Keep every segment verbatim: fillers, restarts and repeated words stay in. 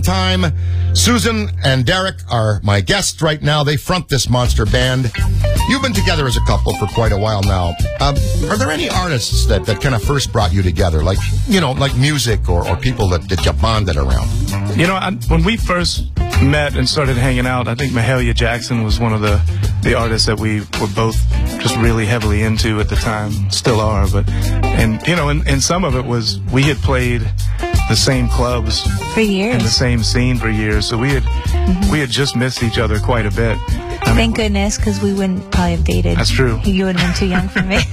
time. Susan and Derek are my guests right now. They front this monster band. You've been together as a couple for quite a while now. Um, are there any artists that, that kind of first brought you together? Like, you know, like music or, or people that, that you bonded around? You know, I, when we first met and started hanging out, I think Mahalia Jackson was one of the, the artists that we were both just really heavily into at the time, still are. But, and, you know, and, and some of it was we had played the same clubs for years in the same scene for years, so we had mm-hmm. we had just missed each other quite a bit. I Thank mean, goodness, because we wouldn't probably have dated. That's true. You would have been too young for me.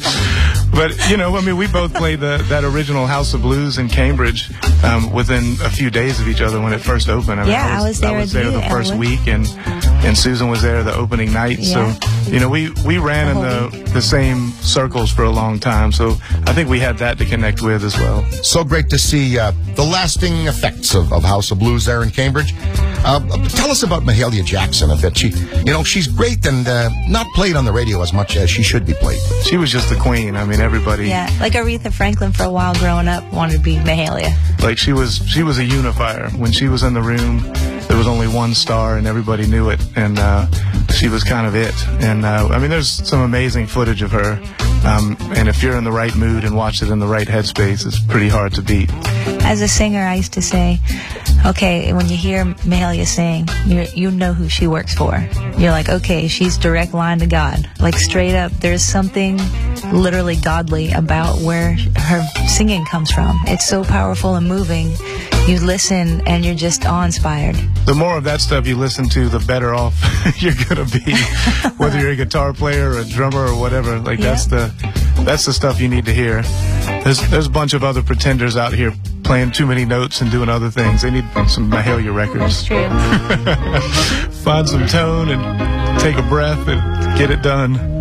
But, you know, I mean, we both played the, that original House of Blues in Cambridge um, within a few days of each other when it first opened. I mean, yeah, I was, I was there. I was there the the first Ellen. week, and and Susan was there the opening night. Yeah. So, you know, we, we ran in the, the same circles for a long time. So I think we had that to connect with as well. So great to see uh, the lasting effects of, of House of Blues there in Cambridge. Uh, tell us about Mahalia Jackson a bit. She, you know, she's great and uh, not played on the radio as much as she should be played. She was just the queen. I mean, everybody. Yeah, like Aretha Franklin for a while growing up wanted to be Mahalia. Like she was, she was a unifier. When she was in the room, there was only one star and everybody knew it. And uh, she was kind of it. And uh, I mean, there's some amazing footage of her. Um, and if you're in the right mood and watch it in the right headspace, it's pretty hard to beat. As a singer, I used to say, okay, when you hear Mahalia sing, you you know who she works for. You're like, okay, she's direct line to God. Like, straight up, there's something literally godly about where her singing comes from. It's so powerful and moving. You listen, and you're just awe-inspired. The more of that stuff you listen to, the better off you're going to be, whether you're a guitar player or a drummer or whatever. Like, yeah. that's the that's the stuff you need to hear. There's, there's a bunch of other pretenders out here playing too many notes and doing other things. They need some Mahalia records. That's true. Find some tone and take a breath and get it done.